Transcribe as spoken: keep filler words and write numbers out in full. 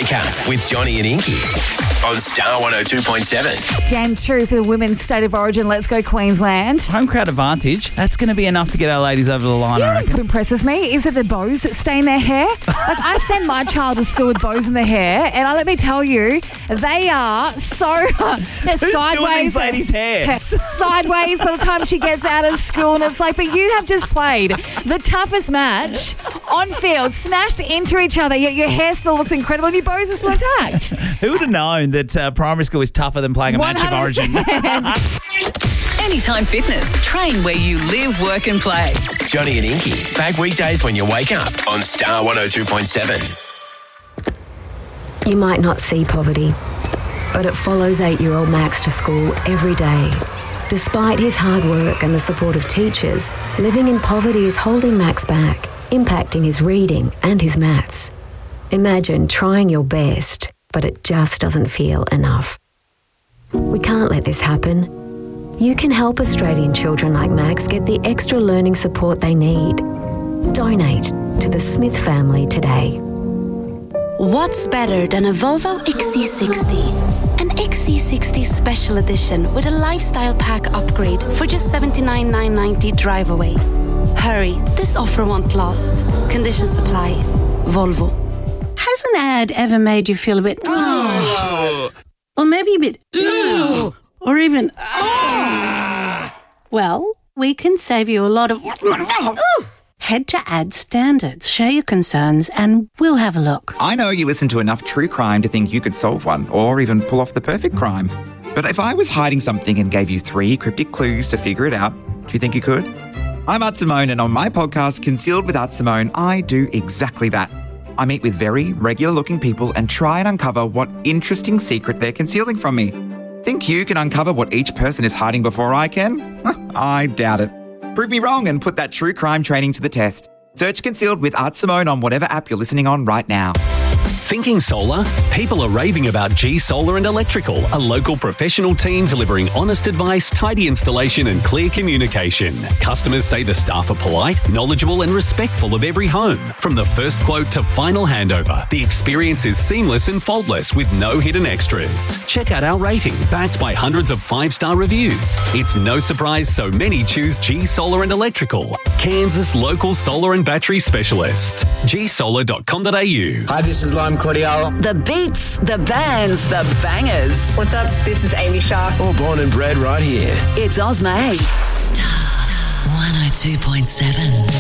Wake Up with Johnny and Inky on Star one oh two point seven. Game two for the Women's State of Origin. Let's go Queensland. Home crowd advantage. That's going to be enough to get our ladies over the line, You know I what reckon. impresses me is that the bows that stay in their hair. Like, I send my child to school with bows in their hair, and I, let me tell you, they are so they're Who's sideways. doing these ladies' hair? Sideways by the time she gets out of school, and it's like, but you have just played the toughest match on field, smashed into each other, yet your hair still looks incredible and your bows are still intact. Who would have known that uh, primary school is tougher than playing a match of Origin? Anytime Fitness. Train where you live, work and play. Johnny and Inky, back weekdays when you wake up on Star one oh two point seven. You might not see poverty, but it follows eight-year-old Max to school every day. Despite his hard work and the support of teachers, living in poverty is holding Max back, impacting his reading and his maths. Imagine trying your best, but it just doesn't feel enough. We can't let this happen. You can help Australian children like Max get the extra learning support they need. Donate to the Smith family today. What's better than a Volvo X C sixty? An X C sixty Special Edition with a lifestyle pack upgrade for just seventy-nine thousand nine hundred ninety drive away. Hurry, this offer won't last. Conditions apply. Volvo. Has an ad ever made you feel a bit... Oh. Or maybe a bit... Ew. Or even... Oh. Well, we can save you a lot of... Head to Ad Standards, share your concerns, and we'll have a look. I know you listen to enough true crime to think you could solve one, or even pull off the perfect crime. But if I was hiding something and gave you three cryptic clues to figure it out, do you think you could? I'm Art Simone, and on my podcast, Concealed with Art Simone, I do exactly that. I meet with very regular-looking people and try and uncover what interesting secret they're concealing from me. Think you can uncover what each person is hiding before I can? I doubt it. Prove me wrong and put that true crime training to the test. Search Concealed with Art Simone on whatever app you're listening on right now. Thinking solar? People are raving about G Solar and Electrical, a local professional team delivering honest advice, tidy installation and clear communication. Customers say the staff are polite, knowledgeable and respectful of every home. From the first quote to final handover, the experience is seamless and faultless with no hidden extras. Check out our rating, backed by hundreds of five-star reviews. It's no surprise so many choose G Solar and Electrical, Kansas local solar and battery specialist. g solar dot com dot a u. Hi, this is Lime Cordial. The beats, the bands, the bangers. What's up? This is Amy Shark. All born and bred right here. It's Ozma. Star one oh two point seven.